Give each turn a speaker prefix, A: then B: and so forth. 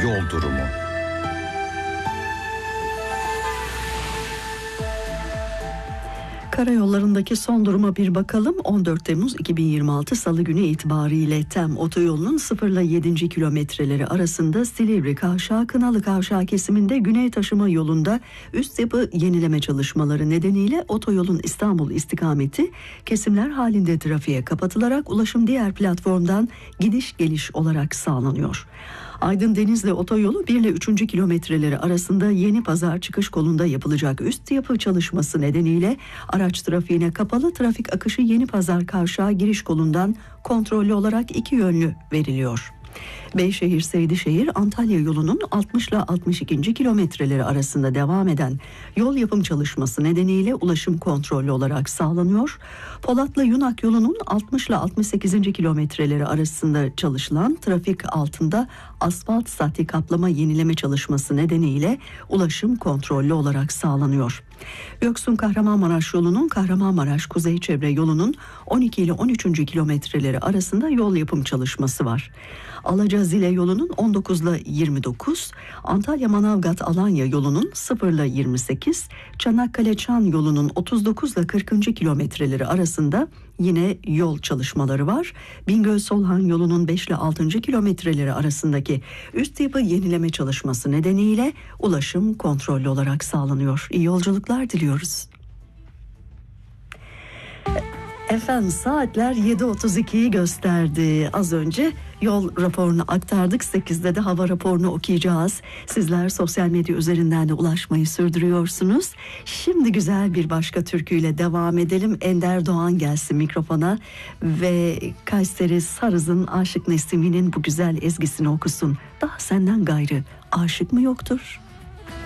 A: yol durumu.
B: Karayollarındaki son duruma bir bakalım. 14 Temmuz 2026 Salı günü itibariyle TEM otoyolunun 0 ile 7. kilometreleri arasında Silivri Kavşağı Kınalı Kavşağı kesiminde güney taşıma yolunda üst yapı yenileme çalışmaları nedeniyle otoyolun İstanbul istikameti kesimler halinde trafiğe kapatılarak ulaşım diğer platformdan gidiş geliş olarak sağlanıyor. Aydın Denizli otoyolu 1 ile 3. kilometreleri arasında Yeni Pazar çıkış kolunda yapılacak üst yapı çalışması nedeniyle araç trafiğine kapalı, trafik akışı Yeni Pazar Kavşağı giriş kolundan kontrollü olarak iki yönlü veriliyor. Beyşehir Seydişehir Antalya yolunun 60 ile 62. kilometreleri arasında devam eden yol yapım çalışması nedeniyle ulaşım kontrollü olarak sağlanıyor. Polatlı Yunak yolunun 60 ile 68. kilometreleri arasında çalışılan trafik altında asfalt sati kaplama yenileme çalışması nedeniyle ulaşım kontrollü olarak sağlanıyor. Göksun Kahramanmaraş yolunun Kahramanmaraş Kuzey Çevre yolunun 12 ile 13. kilometreleri arasında yol yapım çalışması var. Alaca Zile yolunun 19 ile 29, Antalya Manavgat Alanya yolunun 0 ile 28, Çanakkale Çan yolunun 39 ile 40. kilometreleri arasında yine yol çalışmaları var. Bingöl Solhan yolunun 5 ile 6. kilometreleri arasındaki üst yapı yenileme çalışması nedeniyle ulaşım kontrollü olarak sağlanıyor. İyi yolculuklar diliyoruz. Efendim saatler 7.32'yi gösterdi. Az önce yol raporunu aktardık. 8'de de hava raporunu okuyacağız. Sizler sosyal medya üzerinden de ulaşmayı sürdürüyorsunuz. Şimdi güzel bir başka türküyle devam edelim. Ender Doğan gelsin mikrofona ve Kayseri Sarız'ın Aşık Nesimi'nin bu güzel ezgisini okusun. Daha senden gayrı aşık mı yoktur?